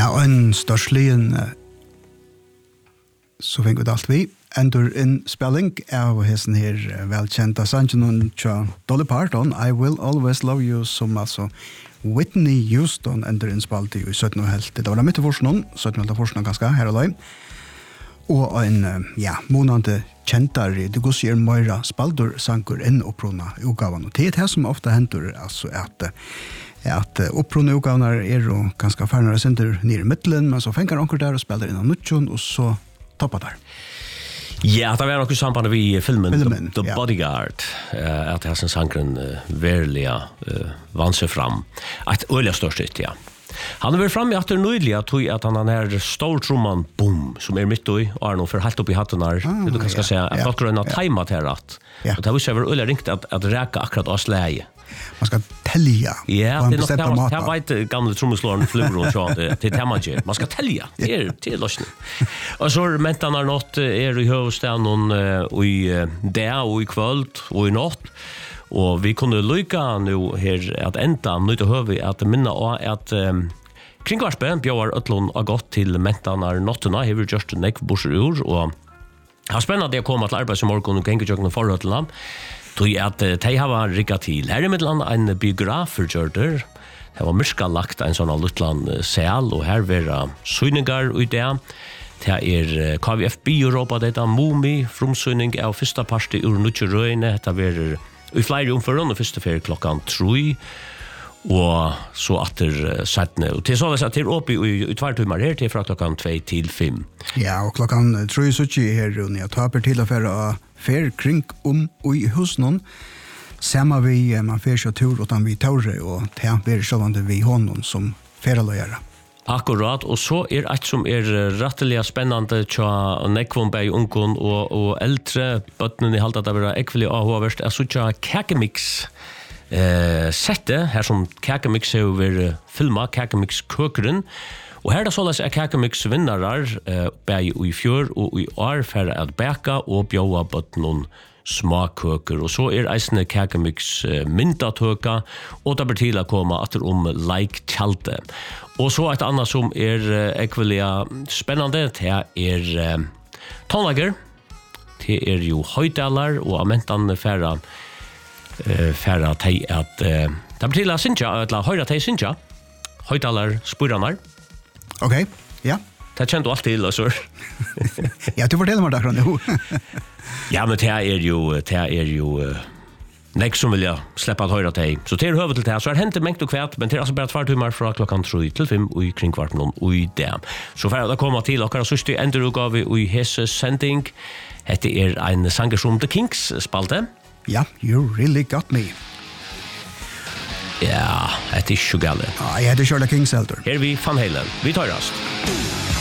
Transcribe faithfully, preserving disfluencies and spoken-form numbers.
Ja, og en størslien så fikk vi det alt vi. Ender in spelling av hesten her velkjente sangen til Dolly Parton, I Will Always Love You, som altså Whitney Houston ender in spalte i sytten og helt. Det var da midt i forskningen, sytten og helt forskningen ganske her og løy. Og en, ja, månande kjentar, det går sier Moira Spaldur sanker inn opprona utgaven. Og det er det som ofte hender, altså at at opprona utgaven er jo ganske færnere sender nere i midtelen, men så fengar anker der og spiller inn av nutjon, og så toppar der. Ja, det var nok i samband med filmen, filmen The, The ja. Bodyguard, uh, at jeg synes sankeren uh, verlig uh, vann seg fram. Et øyelig størst ut, ja. Han er vel fremme etter nøydelig at han er stortromman, boom, som er midt i, og er nå for helt opp i hatten her. Ah, du kan skal si at dere har timet her at. Ja. Og det var ikke øyelig ringt at, at reka akkurat av slæge. Man skal tälja. Ja, det är nog det här vet gamla trumslåren flyger och så det till temage. Man ska tälja. Det är till lösning. Och så mentan har något är i huvudstaden och i där och i kväll och i natt. Och vi kunde lycka nu här att ända nu då hör vi att minna att kringvarspen bjöar ötlon har gått till mentan har notterna har vi just neck bursur och har spännande att komma till arbetsmorgon och gänga jogna för ötlan. Tui at de hava rigga til. Her i middelen en biografergjørder. Det var myrska lagt en sånn luttland sel, og her var syningar ui det. Det er K V F Bio-Europa, det er Mumi, frumsyning av fyrsta parti ur Nutjerøyne. Det var i flere omføren, og fyrste fer klokkan troi. Og så atter settene. Og til så at det er oppe i, i tver timer her, til fra klokkan tvei til fem. Ja, og klokkan troi suttje her, og jeg taper til å fære fer kring om og i husen. Samma vi, man fer så tur utan vi tåre, og det er sånn vi honom som fer å gjøre. Akkurat, og så er et som er rettelig spennende til nekvånbeg, ungen og, og eldre bøttene i halte at det var ekvelig avhåverst, er så til Kakemix eh, sette, her som Kakemix har vært filmet, Kakemix køkeren, og her er det sånn at Kakemix vinnarar eh, bæg i fjør og i år for at bæka og bjøa bøttene smakøker, og så er eisne Kakemix eh, myndatøka, og det blir til å komme atter om like-tjalte. Og så et annet som er eh, ekvelig spennende, det er eh, tonlager, det er jo høydaler, og amentan færa eh, færa til at eh, det blir til å synja, eller høyra til synja, høydaler spuranar. Ok, ja. Det kjent du alltid til, altså. Ja, du forteller meg det akkurat nå. Ja, men det er jo, det er jo uh, nek som vil jeg slippe at høyre til. Så det er høvet til det. Så er det hentet mengt og kvært, men det er altså bare tvær timer fra klokkan tre til fem og i kring kvart noen og i det. Så for å komme til akkurat sørste enderutgave og i hese sending, dette er en sanger som The Kings spalte. Ja, you really got me. Ja, det er ikke gale. Ja, jeg heter Charlie Kings Elder. Her er vi Van Halen. Vi tar rast.